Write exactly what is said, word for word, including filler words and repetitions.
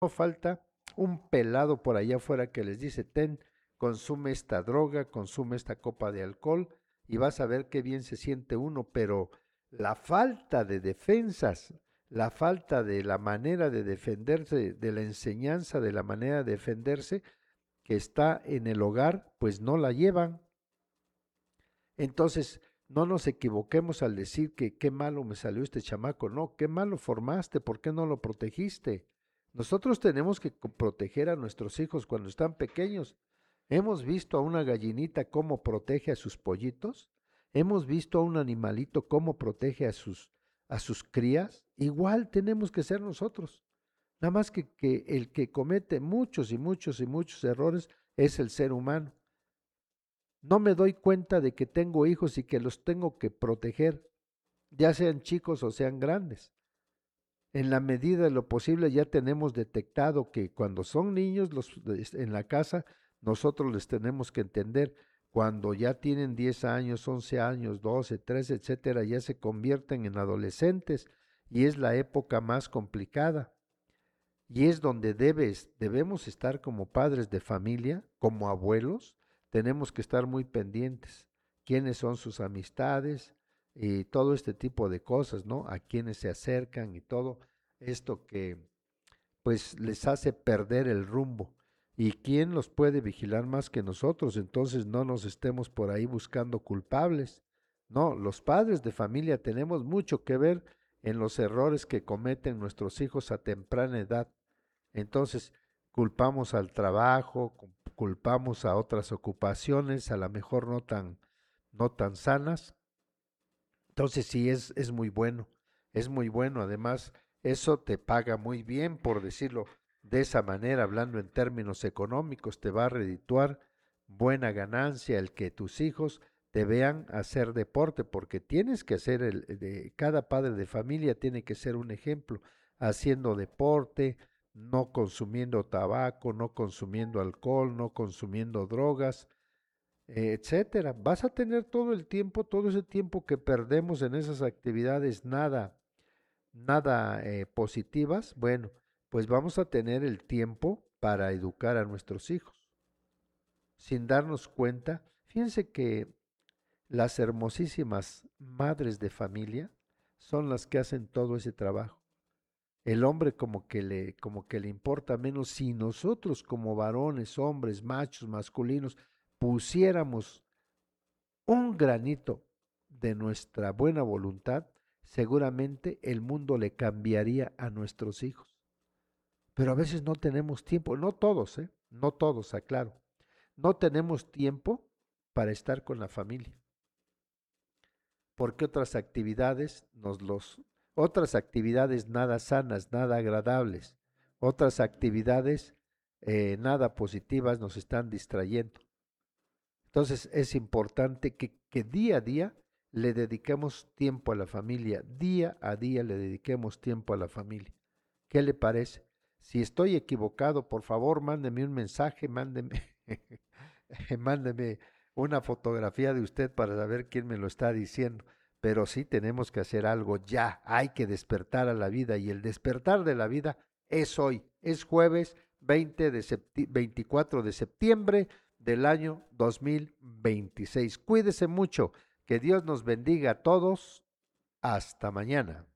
No falta un pelado por allá afuera que les dice, ten, consume esta droga, consume esta copa de alcohol y vas a ver qué bien se siente uno, pero la falta de defensas, la falta de la manera de defenderse, de la enseñanza, de la manera de defenderse que está en el hogar, pues no la llevan. Entonces, no nos equivoquemos al decir que qué malo me salió este chamaco, no, qué malo formaste, ¿por qué no lo protegiste? Nosotros tenemos que co- proteger a nuestros hijos cuando están pequeños. Hemos visto a una gallinita cómo protege a sus pollitos, hemos visto a un animalito cómo protege a sus, a sus crías, igual tenemos que ser nosotros. Nada más que, que el que comete muchos y muchos y muchos errores es el ser humano. No me doy cuenta de que tengo hijos y que los tengo que proteger, ya sean chicos o sean grandes. En la medida de lo posible ya tenemos detectado que cuando son niños los, en la casa, nosotros les tenemos que entender. Cuando ya tienen diez años, once años, doce, trece, etcétera, ya se convierten en adolescentes y es la época más complicada. Y es donde debes, debemos estar como padres de familia, como abuelos, tenemos que estar muy pendientes. Quiénes son sus amistades y todo este tipo de cosas, ¿no? A quiénes se acercan y todo esto que pues les hace perder el rumbo. ¿Y quién los puede vigilar más que nosotros? Entonces no nos estemos por ahí buscando culpables. No, los padres de familia tenemos mucho que ver en los errores que cometen nuestros hijos a temprana edad. Entonces, culpamos al trabajo, cu- culpamos a otras ocupaciones, a lo mejor no tan, no tan sanas. Entonces, sí, es, es muy bueno, es muy bueno. Además, eso te paga muy bien, por decirlo de esa manera, hablando en términos económicos, te va a redituar buena ganancia el que tus hijos te vean hacer deporte, porque tienes que hacer el, de, cada padre de familia tiene que ser un ejemplo, haciendo deporte, no consumiendo tabaco, no consumiendo alcohol, no consumiendo drogas, eh, etcétera. Vas a tener todo el tiempo, todo ese tiempo que perdemos en esas actividades nada, nada eh, positivas. Bueno, pues vamos a tener el tiempo para educar a nuestros hijos, sin darnos cuenta. Fíjense que las hermosísimas madres de familia son las que hacen todo ese trabajo. El hombre como que le, como que le importa menos si nosotros como varones, hombres, machos, masculinos, pusiéramos un granito de nuestra buena voluntad, seguramente el mundo le cambiaría a nuestros hijos. Pero a veces no tenemos tiempo, no todos, ¿eh? No todos, aclaro. No tenemos tiempo para estar con la familia, porque otras actividades nos los otras actividades nada sanas, nada agradables, otras actividades eh, nada positivas nos están distrayendo. Entonces es importante que, que día a día le dediquemos tiempo a la familia, día a día le dediquemos tiempo a la familia. ¿Qué le parece? Si estoy equivocado, por favor, mándeme un mensaje, mándeme, mándeme una fotografía de usted para saber quién me lo está diciendo. Pero sí tenemos que hacer algo ya, hay que despertar a la vida y el despertar de la vida es hoy, es jueves veinte de septi- veinticuatro de septiembre del año dos mil veintiséis. Cuídese mucho, que Dios nos bendiga a todos. Hasta mañana.